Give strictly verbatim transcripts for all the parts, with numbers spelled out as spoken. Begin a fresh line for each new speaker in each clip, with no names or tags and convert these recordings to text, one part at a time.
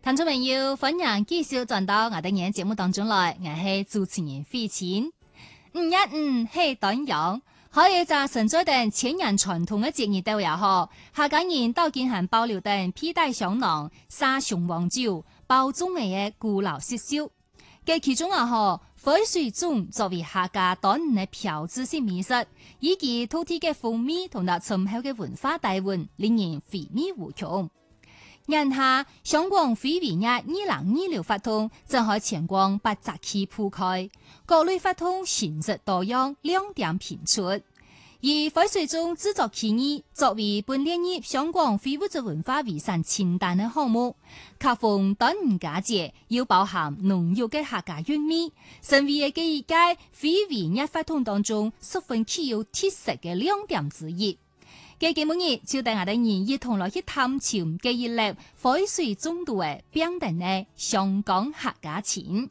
聽眾朋友，歡迎繼續轉到我哋嘅節目當中來，我係主持人費晴。五一五係短陽，可以在神州等千年傳統嘅節日都也好，客家人到今還保留等披戴香囊、撒雄黃酒、包粽嘅古老習俗。嘅其中也好，火水粽作為客家端午嘅標誌性美食，以及土地嘅風味同埋深厚嘅文化底蘊，令人回味無窮。眼下香港非遺日二零二六活動正喺全國八十區鋪開，各類活動形式多樣，亮點頻出。而火水粽製作起義作為本年入香港非物質文化遺產清單嘅項目，恰逢端午佳節，要包含濃郁嘅客家韻味，成為嘅一屆非遺日活動當中十分具有特色嘅亮點之一。嘅節目日就帶我哋人一同來去探尋嘅一粒火水粽度嘅標定嘅香港客家情。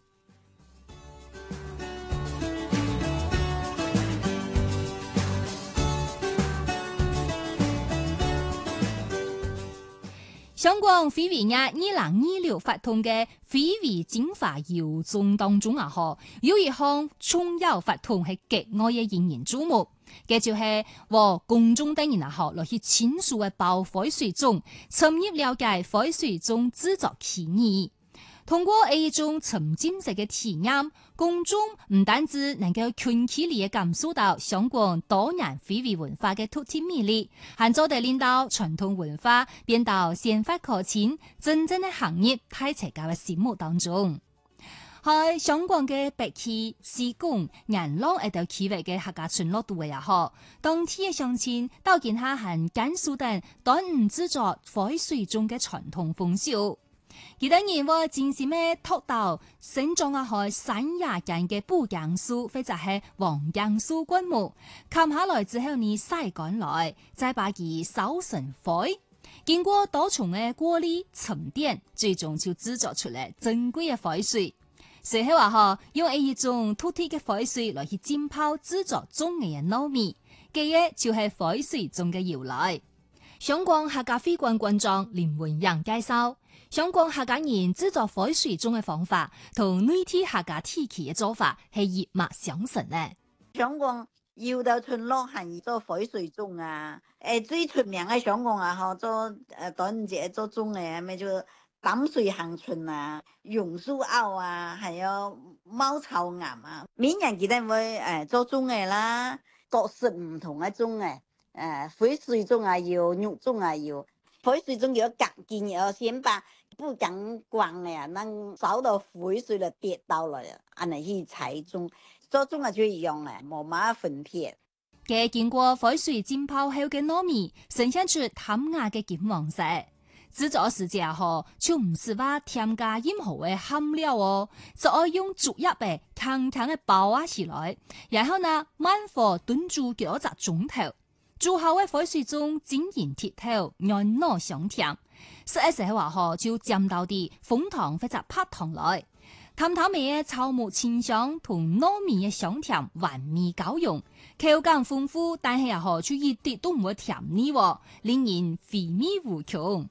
香港非遺日二零二六發動嘅非遺精華遊蹤當中啊，嗬，有一項重要活動係極愛嘅引人注目，嘅就係和公眾等人啊，嗬，來去親屬嘅包火水粽，深入了解火水粽製作起義。通過一種沉浸式嘅體驗，公眾唔單止能夠近距離嘅感受到香港多元非遺文化嘅獨特魅力，還做得令到傳統文化變到鮮活可親，真正嘅行業喺大家嘅心目當中。喺香港嘅北區、西貢、元朗一帶區域嘅客家村落度嘅也好，當地嘅鄉親到見下係甘肅等端午製作火水粽嘅傳統風俗。佢等人會精心嘅托到生長喺山崖間嘅布罌樹或者係黃罌樹灌木，砍下來之後你曬乾來，再把佢燒成灰，經過多重嘅過濾沉澱，最終就製作出嚟珍貴嘅火水。隨後話嗬，用一種土地嘅火水來去浸泡製作粽嘅糯米，嘅嘢就係火水粽嘅由來。香港客家非官館長林文陽介紹，香港客家人製作火水粽嘅方法同內地客家地區嘅做法係一脈相承咧。
香港有的村落係做火水粽啊，誒最出名嘅香港啊，嗬做誒端午節做粽嘅，咪就淡水恆春啊、榕樹澳啊，還有貓草岩啊，每人記得會誒做粽嘅啦，各式唔同嘅粽嘅。誒，火水粽啊要，肉粽啊要，火水粽要隔見要先把不敢關嘅啊，能燒到火水就跌到來啊，安尼去踩粽，做粽啊就一樣嘅，冇乜分別。
嘅經過火水浸泡後嘅糯米，呈現出淡雅嘅金黃色。製作時節嗬，就唔是話添加任何嘅餡料哦，就愛用竹葉嘅輕輕嘅包啊起來，然後呢慢火燉煮幾多隻鐘頭。煮好嘅火水粽晶瑩剔透，軟糯香甜。食嘅時候話嗬，就沾到啲楓糖或者白糖來，淡淡味嘅草木清香同糯米嘅香甜hoàn美交融，口感豐富，但係又嗬，就一啲都唔會甜膩，令人回味無窮。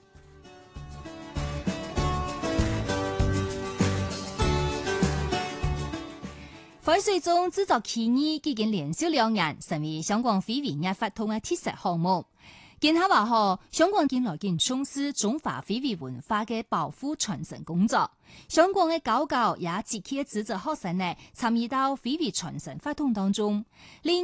火水粽製作起義已經連續兩年，成為香港非遺日活動嘅特色項目。見下話嗬，香港近來更重視中華非遺文化嘅保護傳承工作。香港嘅高校也積極嘅資助學生呢參與到非遺傳承活動當中。